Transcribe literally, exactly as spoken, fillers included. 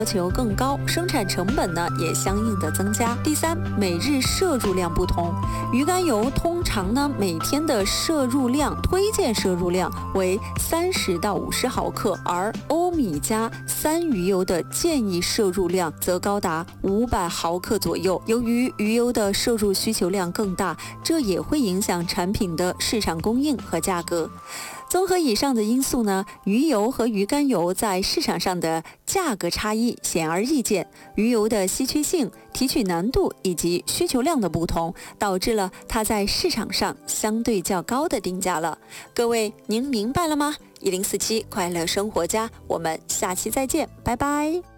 要求更高，生产成本呢也相应的增加。第三，每日摄入量不同，鱼肝油通常呢每天的摄入量推荐摄入量为三十到五十毫克，而欧米加三鱼油的建议摄入量则高达五百毫克左右。由于鱼油的摄入需求量更大，这也会影响产品的市场供应和价格。综合以上的因素呢，鱼油和鱼肝油在市场上的价格差异显而易见。鱼油的稀缺性、提取难度以及需求量的不同，导致了它在市场上相对较高的定价了。各位，您明白了吗？一零四七快乐生活家，我们下期再见，拜拜。